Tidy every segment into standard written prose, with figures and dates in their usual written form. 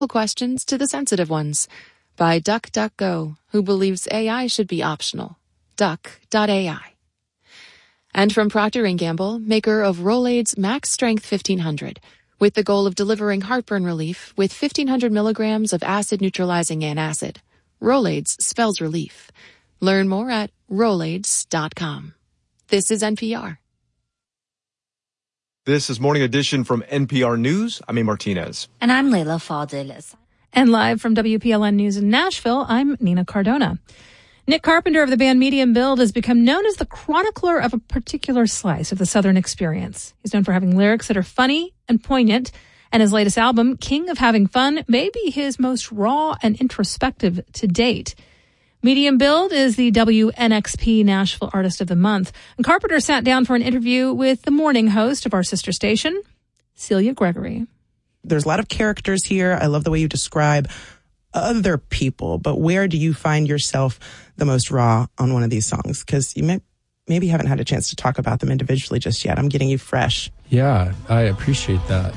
questions to the sensitive ones by DuckDuckGo, who believes AI should be optional. Duck.ai. And from Procter & Gamble, maker of Rolaids Max Strength 1500, with the goal of delivering heartburn relief with 1,500 milligrams of acid-neutralizing antacid. Rolaids spells relief. Learn more at Rolaids.com. This is NPR. This is Morning Edition from NPR News. I'm A. Martinez. And I'm Leila Fadel. And live from WPLN News in Nashville, I'm Nina Cardona. Nick Carpenter of the band Medium Build has become known as the chronicler of a particular slice of the Southern experience. He's known for having lyrics that are funny and poignant, and his latest album, King of Having Fun, may be his most raw and introspective to date. Medium Build is the WNXP Nashville Artist of the Month. And Carpenter sat down for an interview with the morning host of our sister station, Celia Gregory. There's a lot of characters here. I love the way you describe other people, but where do you find yourself the most raw on one of these songs? Because you maybe haven't had a chance to talk about them individually just yet. I'm getting you fresh. Yeah, I appreciate that.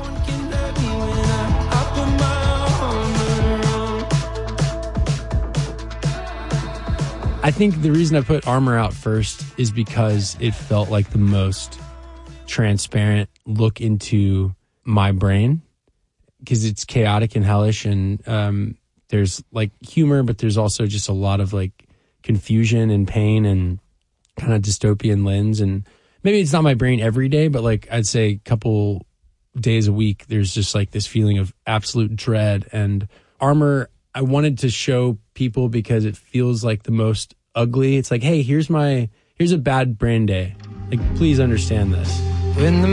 I think the reason I put Armor out first is because it felt like the most transparent look into my brain, because it's chaotic and hellish, and there's like humor, but there's also just a lot of like confusion and pain and kind of dystopian lens. And maybe it's not my brain every day, but like I'd say a couple days a week, there's just like this feeling of absolute dread. And Armor, I wanted to show people because it feels like the most ugly. It's like, hey, here's a bad brain day. Like, please understand this. When the